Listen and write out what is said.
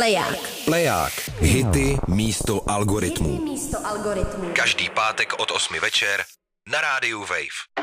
Pleják. Hity místo algoritmů. Každý pátek od 8 večer na rádiu Wave.